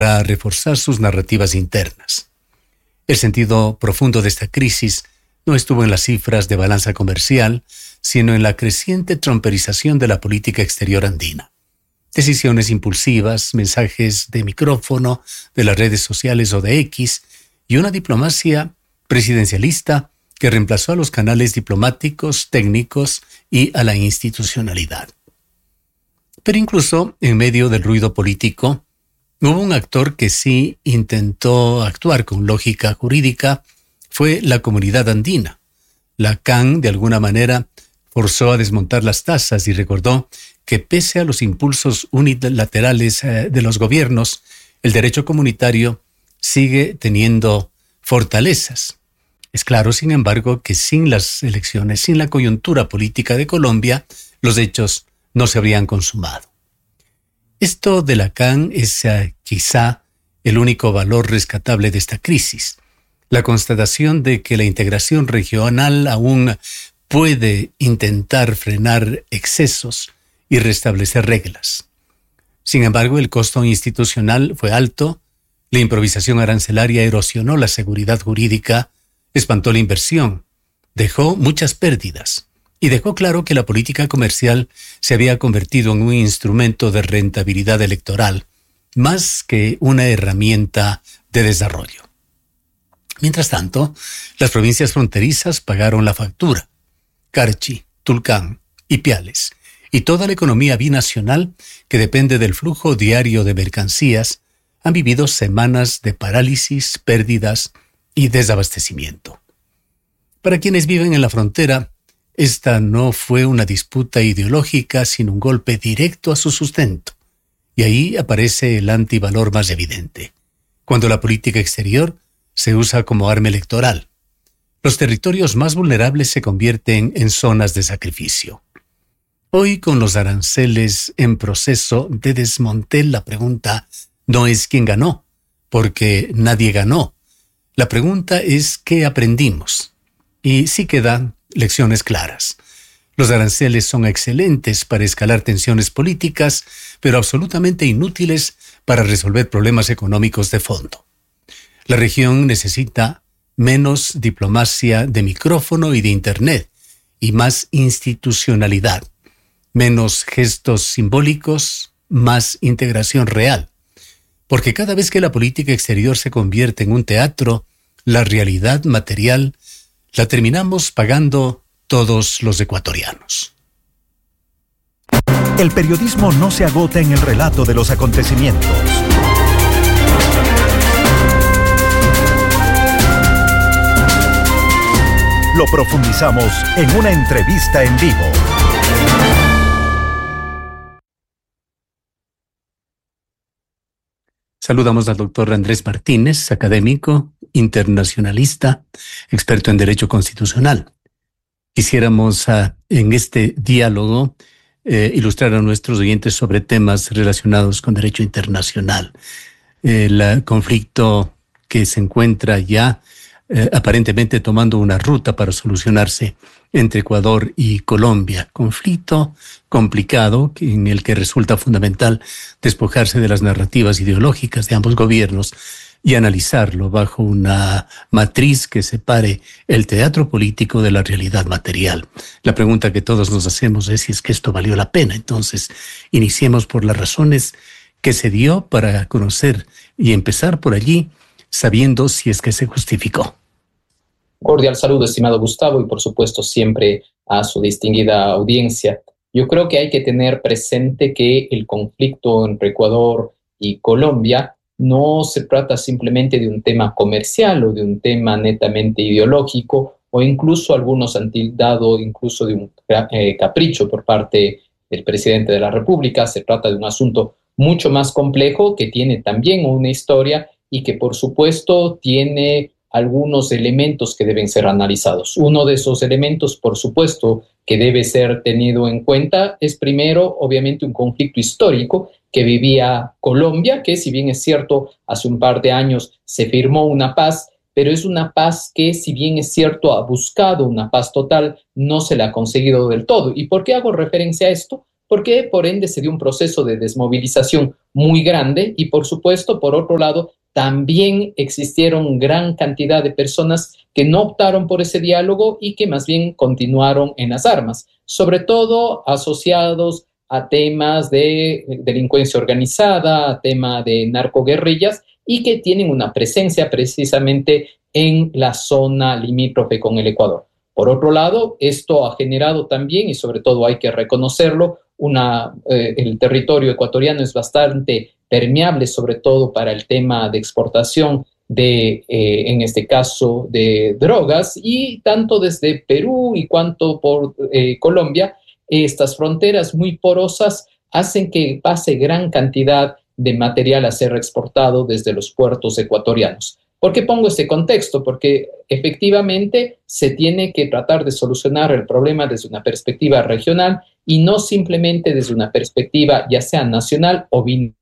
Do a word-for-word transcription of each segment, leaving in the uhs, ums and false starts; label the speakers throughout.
Speaker 1: para reforzar sus narrativas internas. El sentido profundo de esta crisis no estuvo en las cifras de balanza comercial, sino en la creciente tromperización de la política exterior andina. Decisiones impulsivas, mensajes de micrófono, de las redes sociales o de X, y una diplomacia presidencialista que reemplazó a los canales diplomáticos, técnicos y a la institucionalidad. Pero incluso en medio del ruido político, hubo un actor que sí intentó actuar con lógica jurídica, fue la comunidad andina. La C A N, de alguna manera, forzó a desmontar las tasas y recordó que pese a los impulsos unilaterales eh, de los gobiernos, el derecho comunitario sigue teniendo fortalezas. Es claro, sin embargo, que sin las elecciones, sin la coyuntura política de Colombia, los hechos no se habrían consumado. Esto de la C A N es eh, quizá el único valor rescatable de esta crisis. La constatación de que la integración regional aún puede intentar frenar excesos y restablecer reglas. Sin embargo, el costo institucional fue alto, la improvisación arancelaria erosionó la seguridad jurídica, espantó la inversión, dejó muchas pérdidas y dejó claro que la política comercial se había convertido en un instrumento de rentabilidad electoral, más que una herramienta de desarrollo. Mientras tanto, las provincias fronterizas pagaron la factura. Carchi, Tulcán, Ipiales y toda la economía binacional, que depende del flujo diario de mercancías, han vivido semanas de parálisis, pérdidas y desabastecimiento. Para quienes viven en la frontera, esta no fue una disputa ideológica, sino un golpe directo a su sustento. Y ahí aparece el antivalor más evidente, cuando la política exterior se usa como arma electoral. Los territorios más vulnerables se convierten en zonas de sacrificio. Hoy, con los aranceles en proceso de desmontel, la pregunta no es quién ganó, porque nadie ganó. La pregunta es qué aprendimos. Y sí quedan lecciones claras. Los aranceles son excelentes para escalar tensiones políticas, pero absolutamente inútiles para resolver problemas económicos de fondo. La región necesita menos diplomacia de micrófono y de Internet, y más institucionalidad, menos gestos simbólicos, más integración real. Porque cada vez que la política exterior se convierte en un teatro, la realidad material la terminamos pagando todos los ecuatorianos.
Speaker 2: El periodismo no se agota en el relato de los acontecimientos. Lo profundizamos en una entrevista en vivo.
Speaker 1: Saludamos al doctor Andrés Martínez, académico, internacionalista, experto en Derecho Constitucional. Quisiéramos uh, en este diálogo eh, ilustrar a nuestros oyentes sobre temas relacionados con derecho internacional. El uh, conflicto que se encuentra ya eh, aparentemente tomando una ruta para solucionarse entre Ecuador y Colombia. Conflicto complicado en el que resulta fundamental despojarse de las narrativas ideológicas de ambos gobiernos y analizarlo bajo una matriz que separe el teatro político de la realidad material. La pregunta que todos nos hacemos es si es que esto valió la pena. Entonces, iniciemos por las razones que se dio para conocer y empezar por allí, sabiendo si es que se justificó.
Speaker 3: Cordial saludo, estimado Gustavo, y por supuesto siempre a su distinguida audiencia. Yo creo que hay que tener presente que el conflicto entre Ecuador y Colombia no se trata simplemente de un tema comercial o de un tema netamente ideológico, o incluso algunos han tildado incluso de un eh, capricho por parte del presidente de la República. Se trata de un asunto mucho más complejo que tiene también una historia y que por supuesto tiene algunos elementos que deben ser analizados. Uno de esos elementos, por supuesto, que debe ser tenido en cuenta es primero, obviamente, un conflicto histórico que vivía Colombia, que si bien es cierto, hace un par de años se firmó una paz, pero es una paz que, si bien es cierto, ha buscado una paz total, no se la ha conseguido del todo. ¿Y por qué hago referencia a esto? porque por ende se dio un proceso de desmovilización muy grande y por supuesto, por otro lado, también existieron gran cantidad de personas que no optaron por ese diálogo y que más bien continuaron en las armas, sobre todo asociados a temas de delincuencia organizada, a tema de narcoguerrillas y que tienen una presencia precisamente en la zona limítrofe con el Ecuador. Por otro lado, esto ha generado también, y sobre todo hay que reconocerlo, una, eh, el territorio ecuatoriano es bastante permeable, sobre todo para el tema de exportación de, eh, en este caso, de drogas, y tanto desde Perú y cuanto por eh, Colombia, estas fronteras muy porosas hacen que pase gran cantidad de material a ser exportado desde los puertos ecuatorianos. ¿Por qué pongo este contexto? Porque efectivamente se tiene que tratar de solucionar el problema desde una perspectiva regional y no simplemente desde una perspectiva ya sea nacional o binacional.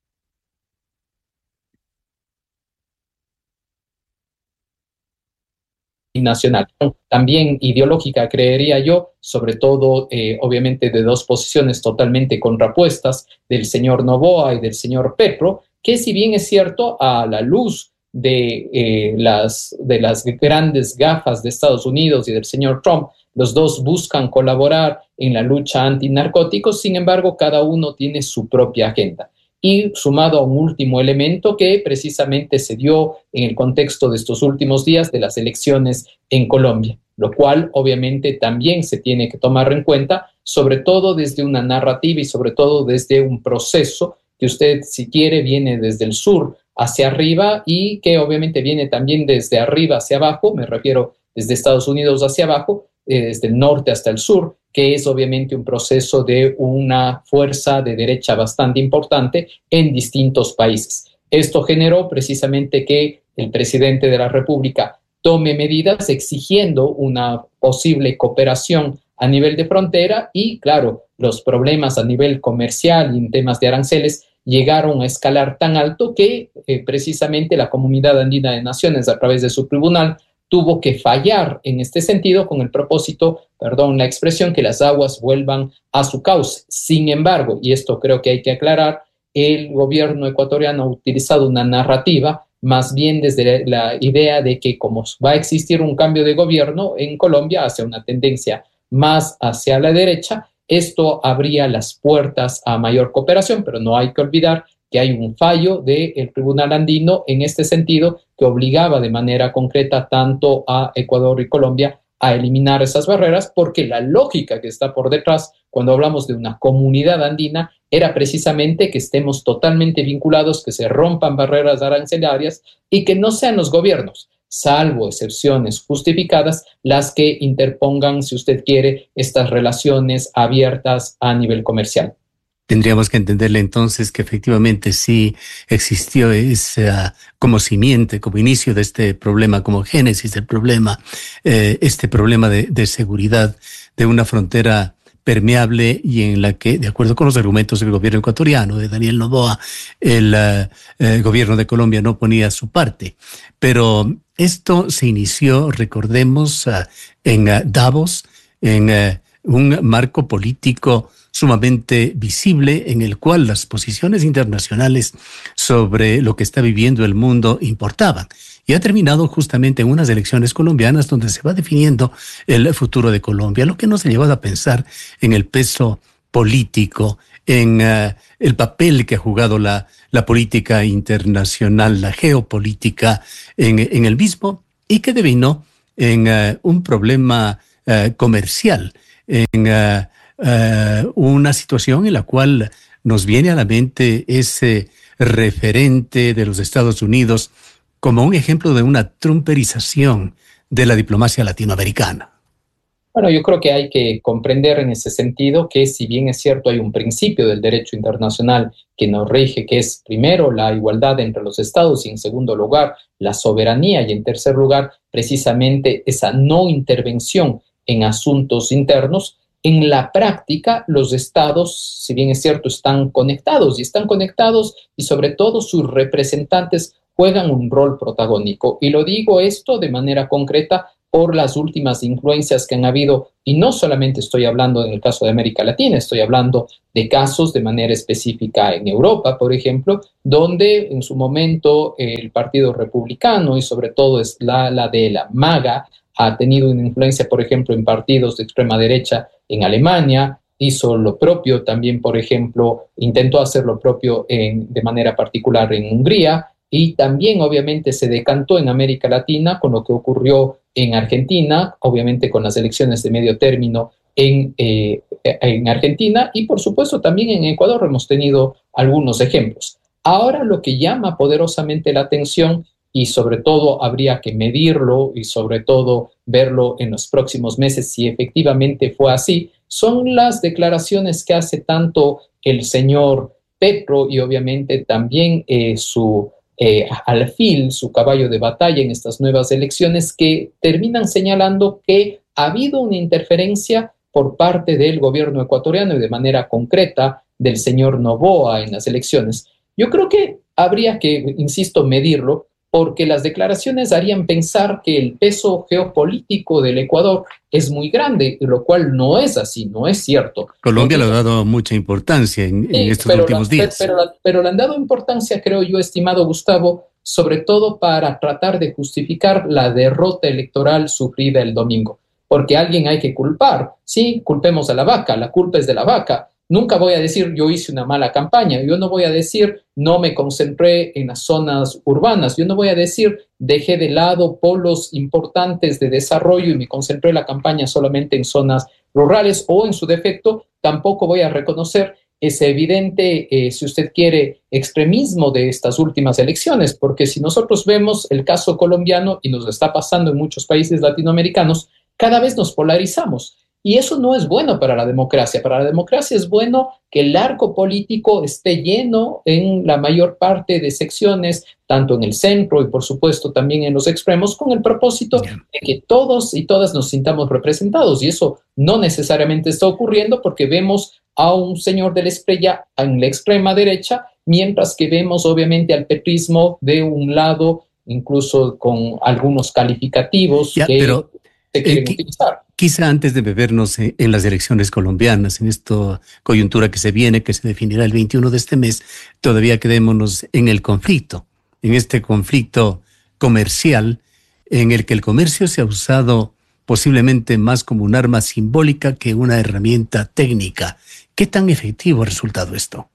Speaker 3: Nacional, también ideológica, creería yo, sobre todo, eh, obviamente, de dos posiciones totalmente contrapuestas, del señor Noboa y del señor Petro, que si bien es cierto, a la luz de, eh, las, de las grandes gafas de Estados Unidos y del señor Trump, los dos buscan colaborar en la lucha antinarcóticos, sin embargo, cada uno tiene su propia agenda. Y sumado a un último elemento que precisamente se dio en el contexto de estos últimos días de las elecciones en Colombia, lo cual obviamente también se tiene que tomar en cuenta, sobre todo desde una narrativa y sobre todo desde un proceso que usted, si quiere, viene desde el sur hacia arriba y que obviamente viene también desde arriba hacia abajo, me refiero desde Estados Unidos hacia abajo, eh, desde el norte hasta el sur, que es obviamente un proceso de una fuerza de derecha bastante importante en distintos países. Esto generó precisamente que el presidente de la República tome medidas exigiendo una posible cooperación a nivel de frontera y, claro, los problemas a nivel comercial y en temas de aranceles llegaron a escalar tan alto que eh, precisamente la Comunidad Andina de Naciones, a través de su tribunal, tuvo que fallar en este sentido con el propósito, perdón la expresión, que las aguas vuelvan a su cauce. Sin embargo, y esto creo que hay que aclarar, el gobierno ecuatoriano ha utilizado una narrativa más bien desde la idea de que como va a existir un cambio de gobierno en Colombia hacia una tendencia más hacia la derecha, esto abría las puertas a mayor cooperación, pero no hay que olvidar que hay un fallo del Tribunal Andino en este sentido que obligaba de manera concreta tanto a Ecuador y Colombia a eliminar esas barreras, porque la lógica que está por detrás cuando hablamos de una comunidad andina era precisamente que estemos totalmente vinculados, que se rompan barreras arancelarias y que no sean los gobiernos, salvo excepciones justificadas, las que interpongan, si usted quiere, estas relaciones abiertas a nivel comercial.
Speaker 1: Tendríamos que entenderle entonces que efectivamente sí existió esa, como simiente, como inicio de este problema, como génesis del problema, eh, este problema de, de seguridad de una frontera permeable y en la que, de acuerdo con los argumentos del gobierno ecuatoriano, de Daniel Noboa, el uh, eh, gobierno de Colombia no ponía su parte. Pero esto se inició, recordemos, uh, en uh, Davos, en uh, un marco político sumamente visible en el cual las posiciones internacionales sobre lo que está viviendo el mundo importaban. Y ha terminado justamente en unas elecciones colombianas donde se va definiendo el futuro de Colombia, lo que nos ha llevado a pensar en el peso político, en uh, el papel que ha jugado la, la política internacional, la geopolítica en, en el mismo, y que devino en uh, un problema uh, comercial, en uh, Uh, una situación en la cual nos viene a la mente ese referente de los Estados Unidos como un ejemplo de una trumperización de la diplomacia latinoamericana.
Speaker 3: Bueno, yo creo que hay que comprender en ese sentido que si bien es cierto hay un principio del derecho internacional que nos rige, que es primero la igualdad entre los estados y en segundo lugar la soberanía y en tercer lugar precisamente esa no intervención en asuntos internos, en la práctica, los estados, si bien es cierto, están conectados y están conectados y sobre todo sus representantes juegan un rol protagónico. Y lo digo esto de manera concreta por las últimas influencias que han habido, y no solamente estoy hablando en el caso de América Latina, estoy hablando de casos de manera específica en Europa, por ejemplo, donde en su momento el Partido Republicano y sobre todo es la, la de la MAGA ha tenido una influencia, por ejemplo, en partidos de extrema derecha en Alemania, hizo lo propio también, por ejemplo, intentó hacer lo propio en, de manera particular en Hungría, y también obviamente se decantó en América Latina con lo que ocurrió en Argentina, obviamente con las elecciones de medio término en, eh, en Argentina, y por supuesto también en Ecuador hemos tenido algunos ejemplos. Ahora lo que llama poderosamente la atención, y sobre todo habría que medirlo y sobre todo verlo en los próximos meses si efectivamente fue así, son las declaraciones que hace tanto el señor Petro y obviamente también eh, su eh, alfil, su caballo de batalla en estas nuevas elecciones, que terminan señalando que ha habido una interferencia por parte del gobierno ecuatoriano y de manera concreta del señor Noboa en las elecciones. Yo creo que habría que, insisto, medirlo, porque las declaraciones harían pensar que el peso geopolítico del Ecuador es muy grande, lo cual no es así, no es cierto.
Speaker 1: Colombia le ha dado mucha importancia en, sí, en estos
Speaker 3: pero
Speaker 1: últimos
Speaker 3: la,
Speaker 1: días.
Speaker 3: Pero, pero, pero le han dado importancia, creo yo, estimado Gustavo, sobre todo para tratar de justificar la derrota electoral sufrida el domingo. Porque a alguien hay que culpar. Sí, culpemos a la vaca, la culpa es de la vaca. Nunca voy a decir yo hice una mala campaña, yo no voy a decir no me concentré en las zonas urbanas, yo no voy a decir dejé de lado polos importantes de desarrollo y me concentré la campaña solamente en zonas rurales, o en su defecto tampoco voy a reconocer ese evidente, eh, si usted quiere, extremismo de estas últimas elecciones, porque si nosotros vemos el caso colombiano, y nos está pasando en muchos países latinoamericanos, cada vez nos polarizamos. Y eso no es bueno para la democracia. Para la democracia es bueno que el arco político esté lleno en la mayor parte de secciones, tanto en el centro y por supuesto también en los extremos, con el propósito de que todos y todas nos sintamos representados. Y eso no necesariamente está ocurriendo, porque vemos a un señor de la estrella en la extrema derecha, mientras que vemos obviamente al petrismo de un lado, incluso con algunos calificativos
Speaker 1: ya,
Speaker 3: que
Speaker 1: pero,
Speaker 3: se quieren
Speaker 1: eh,
Speaker 3: utilizar.
Speaker 1: Quizá antes de bebernos en las elecciones colombianas, en esta coyuntura que se viene, que se definirá el veintiuno de este mes, todavía quedémonos en el conflicto, en este conflicto comercial, en el que el comercio se ha usado posiblemente más como un arma simbólica que una herramienta técnica. ¿Qué tan efectivo ha resultado esto?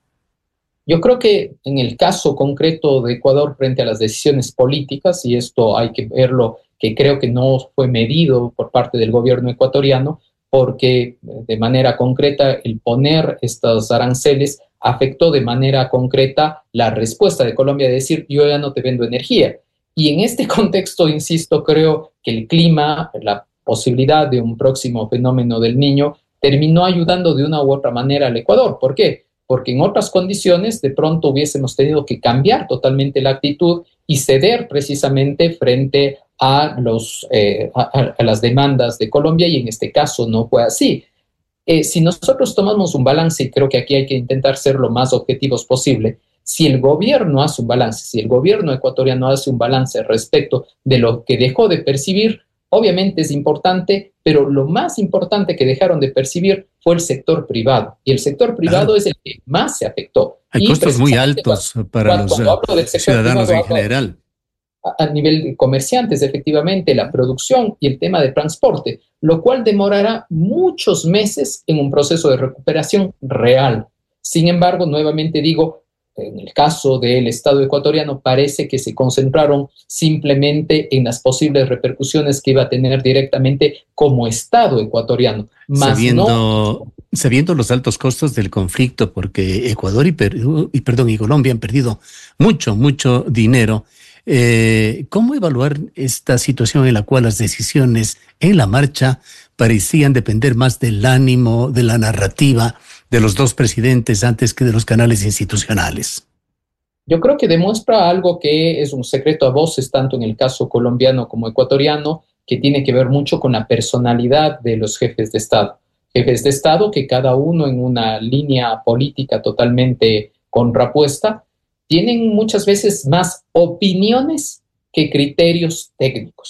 Speaker 3: Yo creo que en el caso concreto de Ecuador frente a las decisiones políticas, y esto hay que verlo, que creo que no fue medido por parte del gobierno ecuatoriano, porque de manera concreta el poner estos aranceles afectó de manera concreta la respuesta de Colombia de decir yo ya no te vendo energía. Y en este contexto, insisto, creo que el clima, la posibilidad de un próximo fenómeno del Niño, terminó ayudando de una u otra manera al Ecuador. ¿Por qué? Porque en otras condiciones de pronto hubiésemos tenido que cambiar totalmente la actitud y ceder precisamente frente a, los, eh, a, a las demandas de Colombia, y en este caso no fue así. Eh, si nosotros tomamos un balance, y creo que aquí hay que intentar ser lo más objetivos posible, si el gobierno hace un balance, si el gobierno ecuatoriano hace un balance respecto de lo que dejó de percibir, obviamente es importante, pero lo más importante que dejaron de percibir fue el sector privado. Y el sector privado
Speaker 1: claro.
Speaker 3: es el que más se afectó.
Speaker 1: Hay
Speaker 3: y
Speaker 1: costos muy altos
Speaker 3: cuando,
Speaker 1: para
Speaker 3: cuando
Speaker 1: los
Speaker 3: hablo del sector
Speaker 1: ciudadanos
Speaker 3: privado,
Speaker 1: en general.
Speaker 3: A, a nivel de comerciantes, efectivamente, la producción y el tema de transporte, lo cual demorará muchos meses en un proceso de recuperación real. Sin embargo, nuevamente digo, en el caso del Estado ecuatoriano, parece que se concentraron simplemente en las posibles repercusiones que iba a tener directamente como Estado ecuatoriano. Más
Speaker 1: sabiendo,
Speaker 3: no...
Speaker 1: sabiendo los altos costos del conflicto, porque Ecuador y, Perú, y, perdón, y Colombia han perdido mucho, mucho dinero. Eh, ¿Cómo evaluar esta situación en la cual las decisiones en la marcha parecían depender más del ánimo, de la narrativa de los dos presidentes antes que de los canales institucionales?
Speaker 3: Yo creo que demuestra algo que es un secreto a voces, tanto en el caso colombiano como ecuatoriano, que tiene que ver mucho con la personalidad de los jefes de Estado. Jefes de Estado que cada uno en una línea política totalmente contrapuesta, tienen muchas veces más opiniones que criterios técnicos.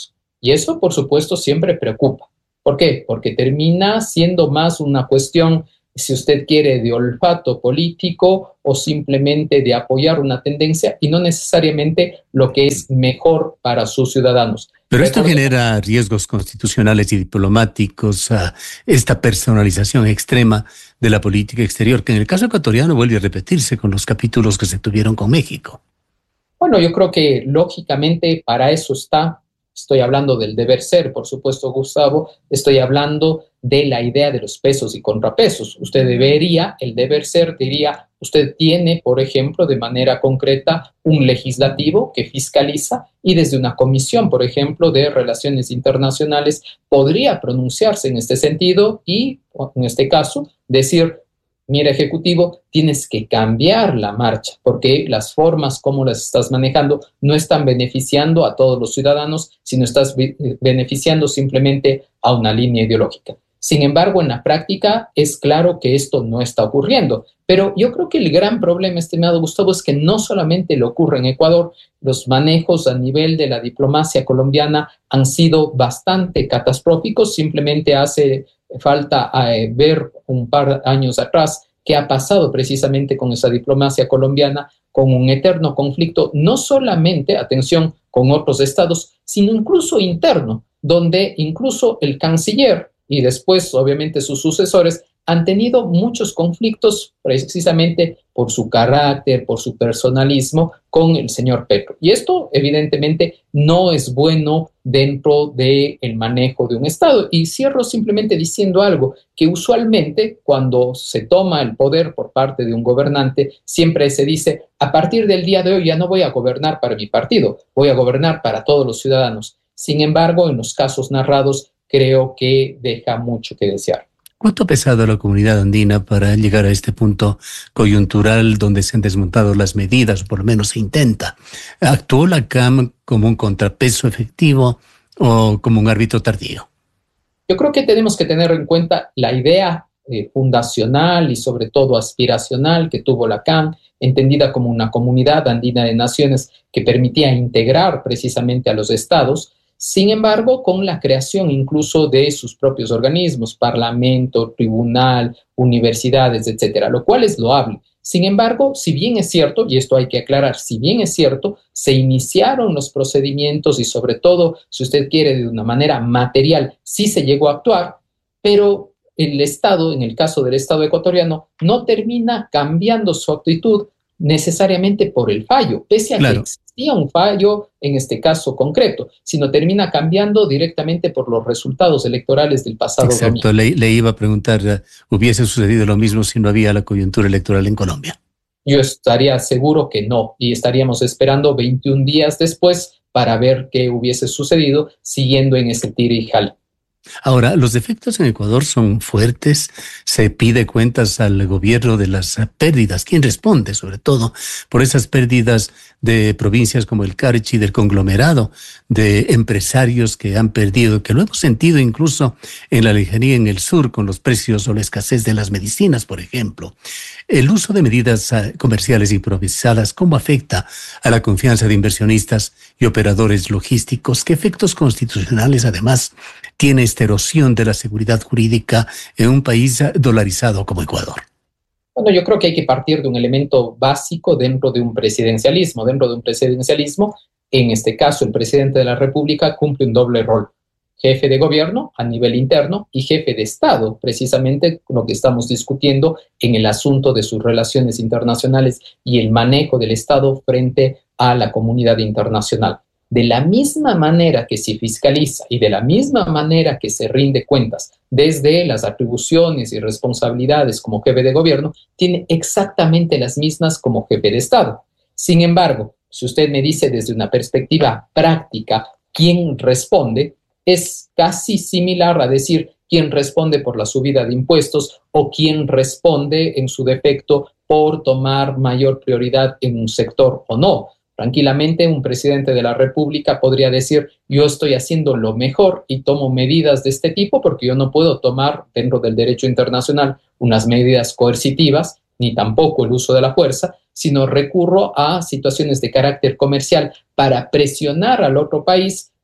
Speaker 3: Y eso, por supuesto, siempre preocupa. ¿Por qué? Porque termina siendo más una cuestión, si usted quiere, de olfato político o simplemente de apoyar una tendencia y no necesariamente lo que es mejor para sus ciudadanos.
Speaker 1: Pero esto genera riesgos constitucionales y diplomáticos, uh, esta personalización extrema de la política exterior, que en el caso ecuatoriano vuelve a repetirse con los capítulos que se tuvieron con México.
Speaker 3: Bueno, yo creo que lógicamente para eso está. Estoy hablando del deber ser, por supuesto, Gustavo. Estoy hablando de la idea de los pesos y contrapesos. Usted debería, el deber ser diría, usted tiene, por ejemplo, de manera concreta, un legislativo que fiscaliza y desde una comisión, por ejemplo, de relaciones internacionales, podría pronunciarse en este sentido y, en este caso, decir, mira, Ejecutivo, tienes que cambiar la marcha porque las formas como las estás manejando no están beneficiando a todos los ciudadanos, sino estás beneficiando simplemente a una línea ideológica. Sin embargo, en la práctica es claro que esto no está ocurriendo. Pero yo creo que el gran problema, estimado Gustavo, es que no solamente le ocurre en Ecuador, los manejos a nivel de la diplomacia colombiana han sido bastante catastróficos. Simplemente hace falta eh, ver un par de años atrás qué ha pasado precisamente con esa diplomacia colombiana, con un eterno conflicto, no solamente, atención, con otros estados, sino incluso interno, donde incluso el canciller y después, obviamente, sus sucesores han tenido muchos conflictos precisamente por su carácter, por su personalismo con el señor Petro. Y esto, evidentemente, no es bueno dentro del manejo de un Estado. Y cierro simplemente diciendo algo, que usualmente cuando se toma el poder por parte de un gobernante, siempre se dice, a partir del día de hoy ya no voy a gobernar para mi partido, voy a gobernar para todos los ciudadanos. Sin embargo, en los casos narrados, creo que deja mucho que desear.
Speaker 1: ¿Cuánto ha pesado la comunidad andina para llegar a este punto coyuntural donde se han desmontado las medidas, o por lo menos se intenta? ¿Actuó la C A M como un contrapeso efectivo o como un árbitro tardío?
Speaker 3: Yo creo que tenemos que tener en cuenta la idea eh, fundacional y sobre todo aspiracional que tuvo la C A M, entendida como una comunidad andina de naciones que permitía integrar precisamente a los estados. Sin embargo, con la creación incluso de sus propios organismos, parlamento, tribunal, universidades, etcétera, lo cual es loable. Sin embargo, si bien es cierto, y esto hay que aclarar, si bien es cierto, se iniciaron los procedimientos y sobre todo, si usted quiere, de una manera material, sí se llegó a actuar, pero el Estado, en el caso del Estado ecuatoriano, no termina cambiando su actitud necesariamente por el fallo, pese a claro. que existía un fallo en este caso concreto, sino termina cambiando directamente por los resultados electorales del pasado
Speaker 1: Exacto, le, le iba a preguntar, ¿hubiese sucedido lo mismo si no había la coyuntura electoral en Colombia?
Speaker 3: Yo estaría seguro que no, y estaríamos esperando veintiún días después para ver qué hubiese sucedido siguiendo en ese tira y jala.
Speaker 1: Ahora, los efectos en Ecuador son fuertes, se pide cuentas al gobierno de las pérdidas. ¿Quién responde, sobre todo, por esas pérdidas de provincias como el Carchi, del conglomerado, de empresarios que han perdido, que lo hemos sentido incluso en la lejanía en el sur, con los precios o la escasez de las medicinas, por ejemplo? El uso de medidas comerciales improvisadas, ¿cómo afecta a la confianza de inversionistas y operadores logísticos? ¿Qué efectos constitucionales, además, tiene esta erosión de la seguridad jurídica en un país dolarizado como Ecuador?
Speaker 3: Bueno, yo creo que hay que partir de un elemento básico dentro de un presidencialismo. Dentro de un presidencialismo, en este caso, el presidente de la República cumple un doble rol. Jefe de gobierno a nivel interno y jefe de Estado, precisamente lo que estamos discutiendo en el asunto de sus relaciones internacionales y el manejo del Estado frente a la comunidad internacional. De la misma manera que se fiscaliza y de la misma manera que se rinde cuentas desde las atribuciones y responsabilidades como jefe de gobierno, tiene exactamente las mismas como jefe de Estado. Sin embargo, si usted me dice desde una perspectiva práctica quién responde, es casi similar a decir quién responde por la subida de impuestos o quién responde en su defecto por tomar mayor prioridad en un sector o no. Tranquilamente, un presidente de la República podría decir, yo estoy haciendo lo mejor y tomo medidas de este tipo porque yo no puedo tomar dentro del derecho internacional unas medidas coercitivas, ni tampoco el uso de la fuerza, sino recurro a situaciones de carácter comercial para presionar al otro país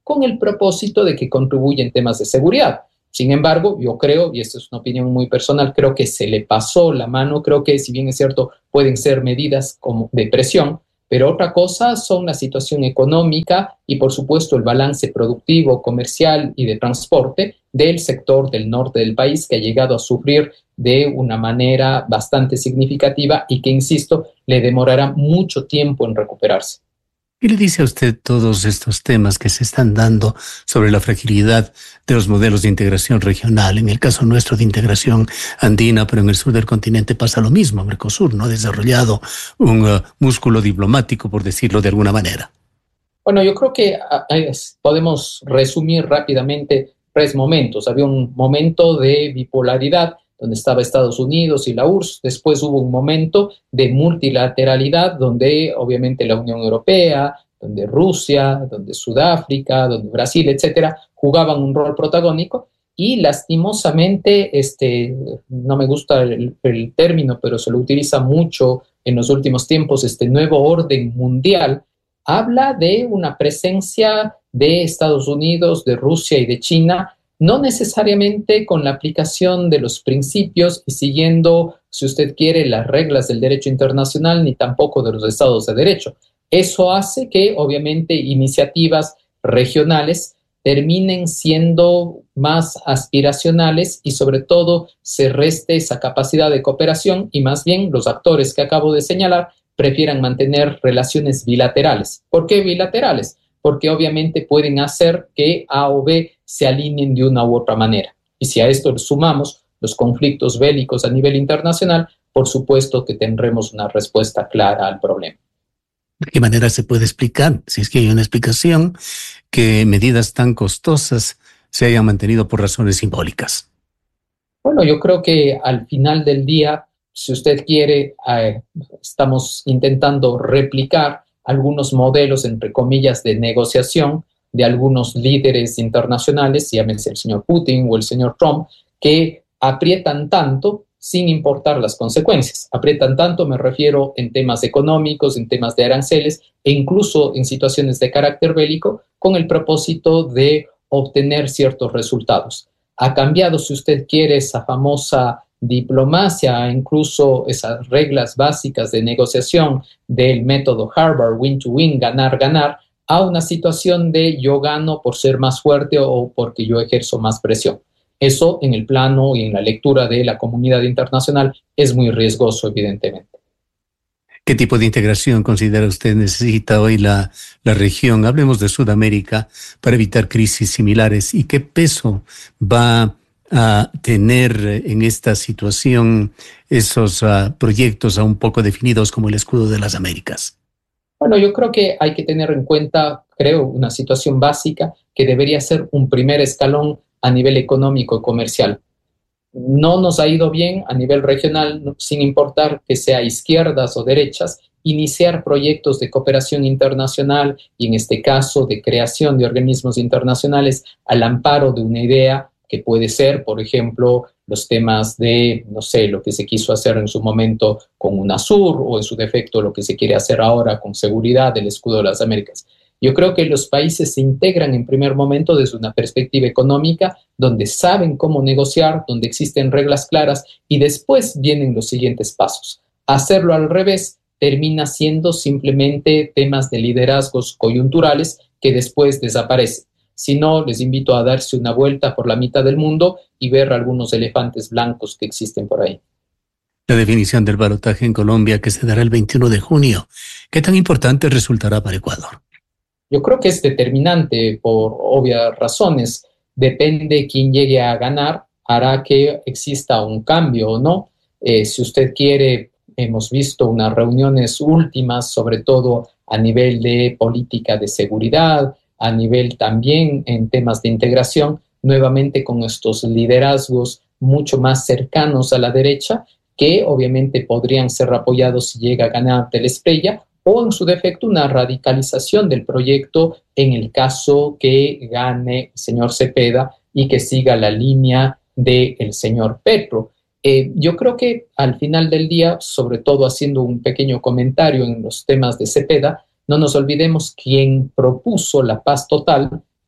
Speaker 3: con el propósito de que contribuya en temas de seguridad. Sin embargo, yo creo, y esta es una opinión muy personal, creo que se le pasó la mano, creo que si bien es cierto, pueden ser medidas como de presión, pero otra cosa son la situación económica y, por supuesto, el balance productivo, comercial y de transporte del sector del norte del país, que ha llegado a sufrir de una manera bastante significativa y que, insisto, le demorará mucho tiempo en recuperarse.
Speaker 1: ¿Qué le dice a usted todos estos temas que se están dando sobre la fragilidad de los modelos de integración regional? En el caso nuestro de integración andina, pero en el sur del continente pasa lo mismo. Mercosur no ha desarrollado un uh, músculo diplomático, por decirlo de alguna manera.
Speaker 3: Bueno, yo creo que uh, podemos resumir rápidamente tres momentos. Había un momento de bipolaridad donde estaba Estados Unidos y la U R S S. Después hubo un momento de multilateralidad donde obviamente la Unión Europea, donde Rusia, donde Sudáfrica, donde Brasil, etcétera, jugaban un rol protagónico y lastimosamente, este, no me gusta el, el término, pero se lo utiliza mucho en los últimos tiempos, este nuevo orden mundial, habla de una presencia de Estados Unidos, de Rusia y de China, no necesariamente con la aplicación de los principios y siguiendo, si usted quiere, las reglas del derecho internacional, ni tampoco de los estados de derecho. Eso hace que, obviamente, iniciativas regionales terminen siendo más aspiracionales y, sobre todo, se reste esa capacidad de cooperación y, más bien, los actores que acabo de señalar prefieran mantener relaciones bilaterales. ¿Por qué bilaterales? Porque obviamente pueden hacer que A o B se alineen de una u otra manera. Y si a esto le sumamos los conflictos bélicos a nivel internacional, por supuesto que tendremos una respuesta clara al problema.
Speaker 1: ¿De qué manera se puede explicar, si es que hay una explicación, que medidas tan costosas se hayan mantenido por razones simbólicas?
Speaker 3: Bueno, yo creo que al final del día, si usted quiere, eh, estamos intentando replicar algunos modelos, entre comillas, de negociación de algunos líderes internacionales, llámese el señor Putin o el señor Trump, que aprietan tanto sin importar las consecuencias. Aprietan tanto, me refiero en temas económicos, en temas de aranceles e incluso en situaciones de carácter bélico, con el propósito de obtener ciertos resultados. Ha cambiado, si usted quiere, esa famosa diplomacia, incluso esas reglas básicas de negociación del método Harvard, win to win, ganar, ganar, a una situación de yo gano por ser más fuerte o porque yo ejerzo más presión. Eso en el plano y en la lectura de la comunidad internacional es muy riesgoso, evidentemente.
Speaker 1: ¿Qué tipo de integración considera usted necesita hoy la, la región? Hablemos de Sudamérica para evitar crisis similares. ¿Y qué peso va a tener en esta situación esos uh, proyectos aún poco definidos como el Escudo de las Américas?
Speaker 3: Bueno, yo creo que hay que tener en cuenta, creo, una situación básica que debería ser un primer escalón a nivel económico y comercial. No nos ha ido bien a nivel regional, sin importar que sea izquierdas o derechas, iniciar proyectos de cooperación internacional y, en este caso, de creación de organismos internacionales al amparo de una idea que puede ser, por ejemplo, los temas de, no sé, lo que se quiso hacer en su momento con UNASUR o en su defecto lo que se quiere hacer ahora con seguridad del Escudo de las Américas. Yo creo que los países se integran en primer momento desde una perspectiva económica, donde saben cómo negociar, donde existen reglas claras y después vienen los siguientes pasos. Hacerlo al revés termina siendo simplemente temas de liderazgos coyunturales que después desaparecen. Si no, les invito a darse una vuelta por la mitad del mundo y ver algunos elefantes blancos que existen por ahí.
Speaker 1: La definición del balotaje en Colombia, que se dará el veintiuno de junio, ¿qué tan importante resultará para Ecuador?
Speaker 3: Yo creo que es determinante por obvias razones. Depende quién llegue a ganar, hará que exista un cambio o no. Eh, si usted quiere, hemos visto unas reuniones últimas, sobre todo a nivel de política de seguridad, a nivel también en temas de integración, nuevamente con estos liderazgos mucho más cercanos a la derecha, que obviamente podrían ser apoyados si llega a ganar Del Espriella, o en su defecto una radicalización del proyecto en el caso que gane el señor Cepeda y que siga la línea del señor Petro. Eh, yo creo que al final del día, sobre todo haciendo un pequeño comentario en los temas de Cepeda, no nos olvidemos quién propuso la paz total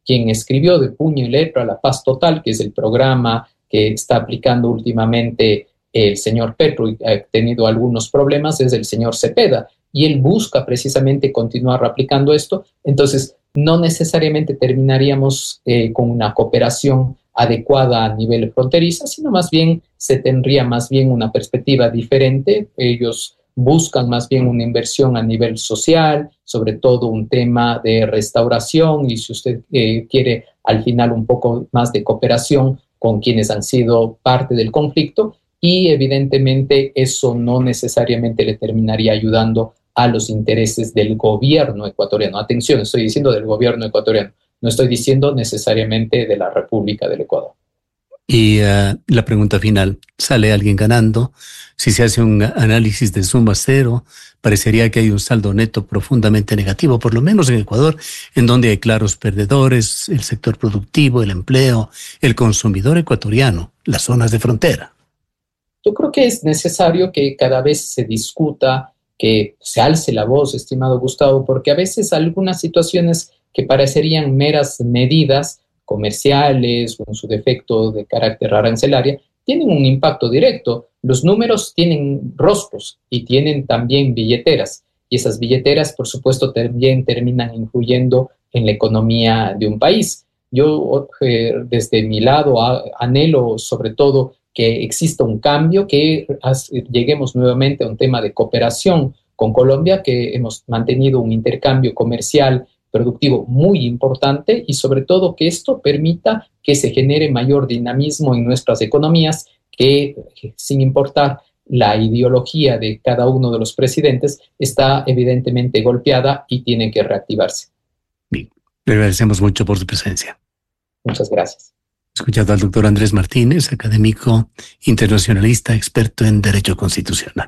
Speaker 3: quien escribió de puño y letra La Paz Total, que es el programa que está aplicando últimamente el señor Petro y ha tenido algunos problemas, es el señor Cepeda, y él busca precisamente continuar aplicando esto. Entonces, no necesariamente terminaríamos eh, con una cooperación adecuada a nivel fronteriza, sino más bien se tendría más bien una perspectiva diferente. Ellos buscan más bien una inversión a nivel social, sobre todo un tema de restauración, y si usted eh, quiere al final un poco más de cooperación con quienes han sido parte del conflicto, y evidentemente eso no necesariamente le terminaría ayudando a los intereses del gobierno ecuatoriano. Atención, estoy diciendo del gobierno ecuatoriano, no estoy diciendo necesariamente de la República del Ecuador.
Speaker 1: Y uh, la pregunta final, ¿sale alguien ganando? Si se hace un análisis de suma cero, parecería que hay un saldo neto profundamente negativo, por lo menos en Ecuador, en donde hay claros perdedores, el sector productivo, el empleo, el consumidor ecuatoriano, las zonas de frontera.
Speaker 3: Yo creo que es necesario que cada vez se discuta, que se alce la voz, estimado Gustavo, porque a veces algunas situaciones que parecerían meras medidas comerciales o en su defecto de carácter arancelaria, tienen un impacto directo. Los números tienen rostros y tienen también billeteras, y esas billeteras, por supuesto, también terminan influyendo en la economía de un país. Yo, eh, desde mi lado, a, anhelo sobre todo que exista un cambio, que as, lleguemos nuevamente a un tema de cooperación con Colombia, que hemos mantenido un intercambio comercial productivo muy importante, y sobre todo que esto permita que se genere mayor dinamismo en nuestras economías, que sin importar la ideología de cada uno de los presidentes está evidentemente golpeada y tiene que reactivarse.
Speaker 1: Bien, le agradecemos mucho por su presencia.
Speaker 3: Muchas gracias.
Speaker 1: Escuchado al doctor Andrés Martínez, académico internacionalista, experto en Derecho Constitucional.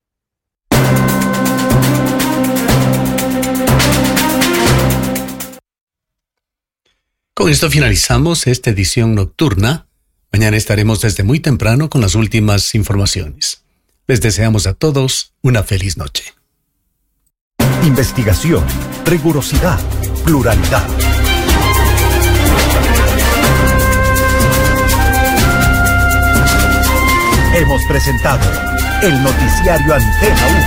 Speaker 1: Con esto finalizamos esta edición nocturna. Mañana estaremos desde muy temprano con las últimas informaciones. Les deseamos a todos una feliz noche.
Speaker 2: Investigación, rigurosidad, pluralidad. Hemos presentado el noticiario Antena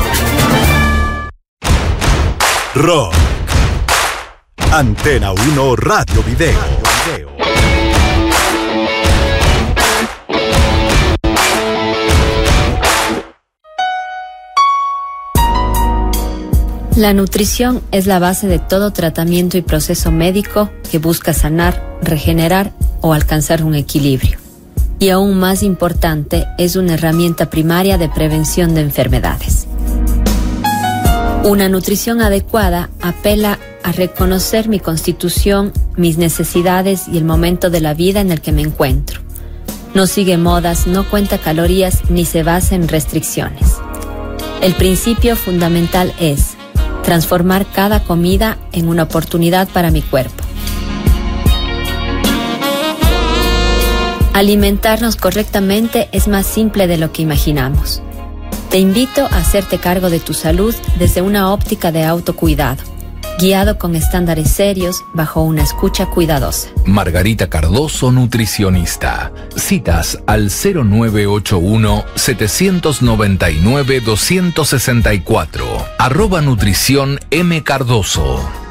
Speaker 2: uno. Rock. Antena uno Radio Video.
Speaker 4: La nutrición es la base de todo tratamiento y proceso médico que busca sanar, regenerar o alcanzar un equilibrio. Y aún más importante, es una herramienta primaria de prevención de enfermedades. Una nutrición adecuada apela a reconocer mi constitución, mis necesidades y el momento de la vida en el que me encuentro. No sigue modas, no cuenta calorías ni se basa en restricciones. El principio fundamental es transformar cada comida en una oportunidad para mi cuerpo. Alimentarnos correctamente es más simple de lo que imaginamos. Te invito a hacerte cargo de tu salud desde una óptica de autocuidado, guiado con estándares serios bajo una escucha cuidadosa.
Speaker 5: Margarita Cardoso, nutricionista. Citas al cero nueve ocho uno, siete nueve nueve, dos seis cuatro. Arroba nutrición M. Cardoso.